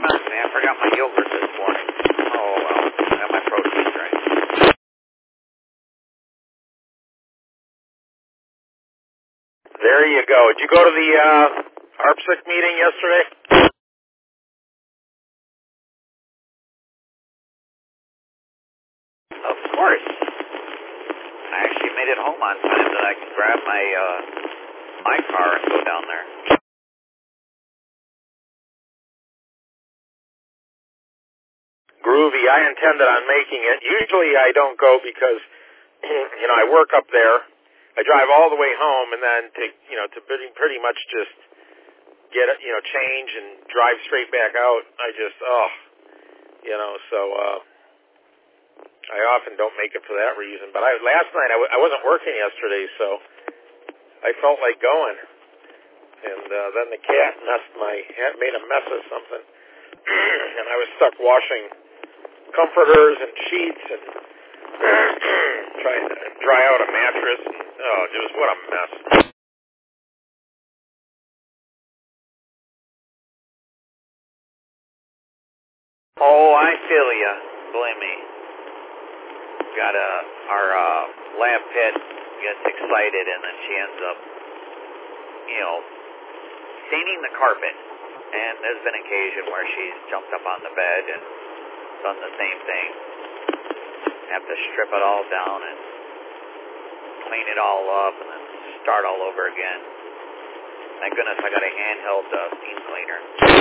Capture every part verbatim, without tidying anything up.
honestly, I forgot my yogurt this morning. Oh, well, I got my protein drink. There you go. Did you go to the uh, A R P S I C meeting yesterday? Of course. I actually made it home on time that I can grab my uh, my car and go down there. Groovy. I intended on making it. Usually I don't go because, you know, I work up there. I drive all the way home and then to, you know, to pretty, pretty much just get, you know, change and drive straight back out. I just, oh, you know, so uh, I often don't make it for that reason. But I last night I, w- I wasn't working yesterday, so I felt like going. And uh, then the cat messed my, made a mess of something. And I was stuck washing comforters and sheets and trying to dry out a mattress. And, oh, just what a mess. Oh, I feel ya. Believe me. Got a, our uh, lab pet gets excited and then she ends up, you know, staining the carpet. And there's been occasion where she's jumped up on the bed and done the same thing. Have to strip it all down and clean it all up and then start all over again. Thank goodness I got a handheld uh, steam cleaner.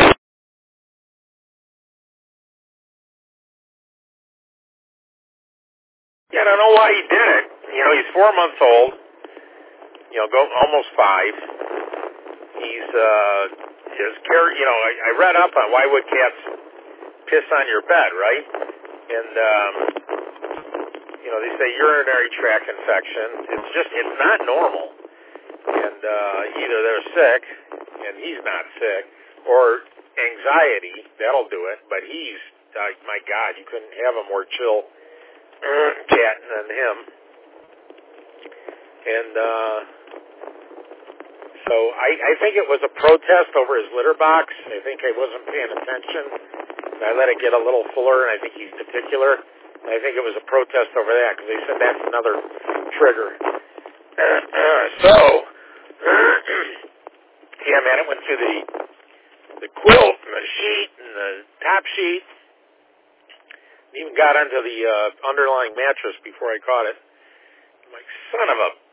Yeah, I don't know why he did it. You know, he's four months old. You know, go almost five. He's uh, just care. You know, I, I read up on why would cats piss on your bed, right? And um, you know, they say urinary tract infection. It's just, it's not normal. And uh, either they're sick, and he's not sick, or anxiety. That'll do it. But he's, uh, my God, you couldn't have a more chill cat than him. And uh, so I, I think it was a protest over his litter box. I think I wasn't paying attention. And I let it get a little fuller, and I think he's particular. And I think it was a protest over that, because they said that's another trigger. So, yeah, man, it went through the the quilt and the sheet and the top sheet. Even got onto the uh, underlying mattress before I caught it. I'm like, son of a